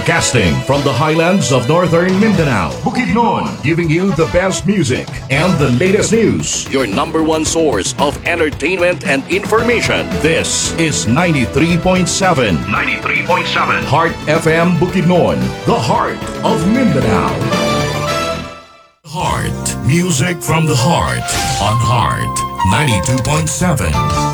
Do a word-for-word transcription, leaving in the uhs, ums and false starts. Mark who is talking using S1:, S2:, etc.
S1: Broadcasting from the highlands of northern Mindanao, Bukidnon, giving you the best music and the latest news. Your number one source of entertainment and information. This is ninety-three point seven. ninety-three point seven. Heart F M Bukidnon, the heart of Mindanao. Heart. Music from the heart on Heart ninety-two point seven.